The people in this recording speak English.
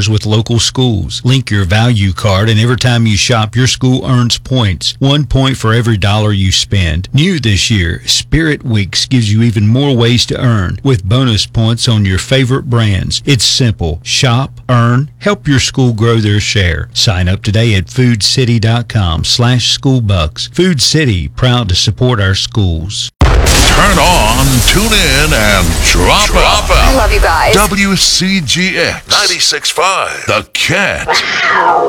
stars with local schools. Link your value card, and every time you shop, your school earns points. 1 point for every dollar you spend. New this year, Spirit Weeks gives you even more ways to earn with bonus points on your favorite brands. It's simple. Shop, earn, help your school grow their share. Sign up today at foodcity.com/schoolbucks. Food City, proud to support our schools. Turn on, tune in, and drop out. I love you guys. WCGX 96.5, The Cat.